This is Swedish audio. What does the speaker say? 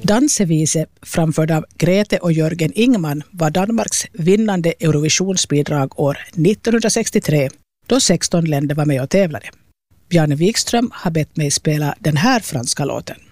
Dansevise framförd av Grete och Jörgen Ingman var Danmarks vinnande Eurovisionsbidrag år 1963 då 16 länder var med och tävlade. Bjarne Wikström har bett mig spela den här franska låten.